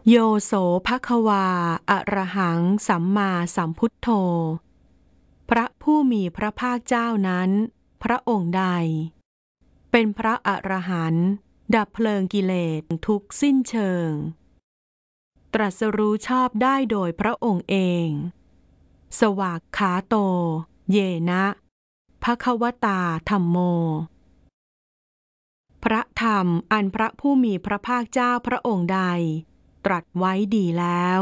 โยโสภควาอะระหังสัมมาสัมพุทโธพระผู้มีพระภาคเจ้านั้นพระองค์ใดเป็นพระอรหันต์ดับเพลิงกิเลสทุกสิ้นเชิงตรัสรู้ชอบได้โดยพระองค์เองสวากขาโตเยนะภควตาธัมโมพระธรรมอันพระผู้มีพระภาคเจ้าพระองค์ใดตรัสไว้ดีแล้ว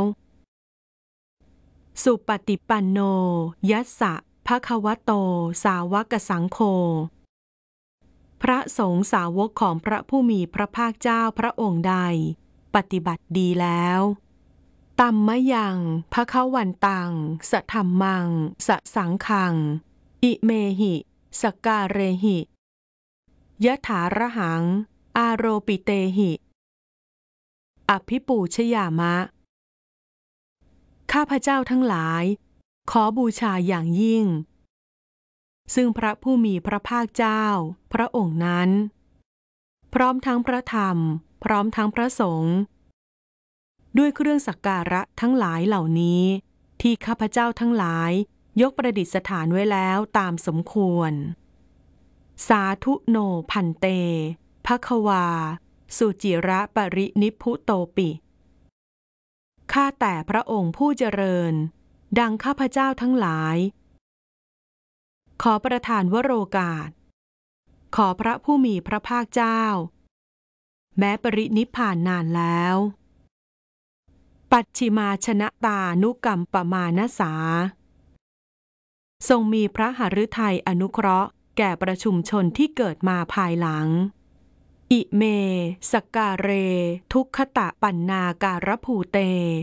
สุปฏิปันโนยัสสะภควโตสาวกสังโฆพระสงฆ์สาวกของพระผู้มีพระภาคเจ้าพระองค์ใดปฏิบัติดีแล้วตัมมะยังภควันตังสธัมมังสสังฆังอิเมหิสกการเรหิยถาระหังอาโรปิเตหิอภิปูชยามะข้าพเจ้าทั้งหลายขอบูชาอย่างยิ่งซึ่งพระผู้มีพระภาคเจ้าพระองค์นั้นพร้อมทั้งพระธรรมพร้อมทั้งพระสงฆ์ด้วยเครื่องสักการะทั้งหลายเหล่านี้ที่ข้าพเจ้าทั้งหลายยกประดิษฐานไว้แล้วตามสมควรสาธุโนพันเตภควาสุจิระปรินิพพุโตปิข้าแต่พระองค์ผู้เจริญดังข้าพเจ้าทั้งหลายขอประทานวโรกาสขอพระผู้มีพระภาคเจ้าแม้ปรินิพพานนานแล้วปัจฉิมาชนะตานุกรรมปมาณสาทรงมีพระหฤทัยอนุเคราะห์แก่ประชุมชนที่เกิดมาภายหลังอิเมสกการเรทุกขตะปันนาการภูเต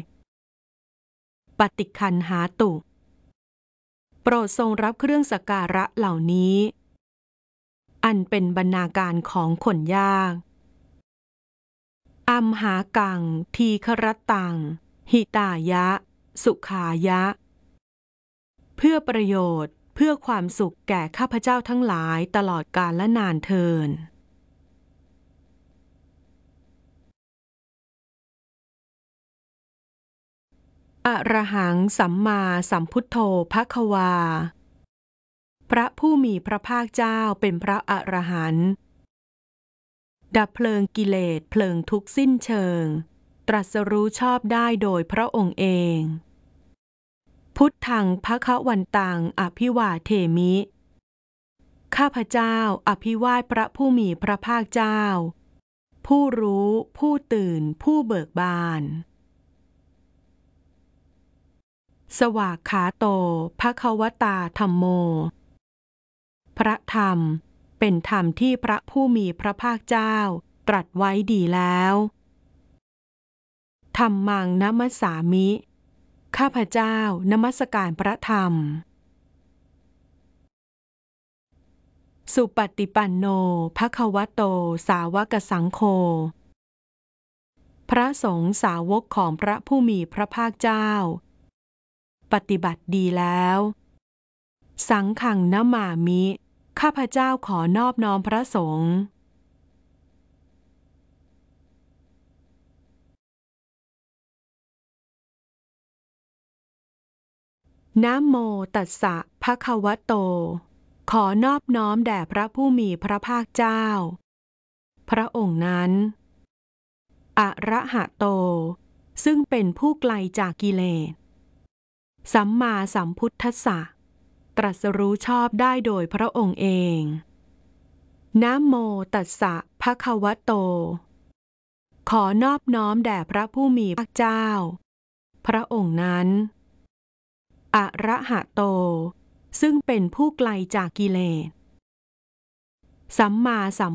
ปฏิคันหาตุโปรดทรงรับเครื่องสักการะเหล่านี้อันเป็นบรรณาการของคนยากอัมหากังทีครตังหิตายะสุขายะเพื่อประโยชน์เพื่อความสุขแก่ข้าพเจ้าทั้งหลายตลอดกาลและนานเทินอะระหังสัมมาสัมพุทโธภควาพระผู้มีพระภาคเจ้าเป็นพระอรหันต์ดับเพลิงกิเลสเพลิงทุกข์สิ้นเชิงตรัสรู้ชอบได้โดยพระองค์เองพุทธังภควันตังอภิวาเทมิข้าพเจ้าอภิวาทพระผู้มีพระภาคเจ้าผู้รู้ผู้ตื่นผู้เบิกบานสวากขาโตภควตาธัมโมพระธรรมเป็นธรรมที่พระผู้มีพระภาคเจ้าตรัสไว้ดีแล้วธัมมังนัมัสสามิข้าพเจ้านมัสการพระธรรมสุปฏิปันโนภควโตสาวกสังโฆพระสงฆ์สาวกของพระผู้มีพระภาคเจ้าปฏิบัติดีแล้วสังฆังนะมามิข้าพเจ้าขอนอบน้อมพระสงฆ์นะโมตัสสะภะคะวะโตขอนอบน้อมแด่พระผู้มีพระภาคเจ้าพระองค์นั้นอะระหะโตซึ่งเป็นผู้ไกลจากกิเลสสัมมาสัมพุทธัสสะตรัสรู้ชอบได้โดยพระองค์เองนะโมตัสสะภะคะวะโตขอนอบน้อมแด่พระผู้มีพระภาคเจ้าพระองค์นั้นอะระหะโตซึ่งเป็นผู้ไกลจากกิเลสสัมมาสัม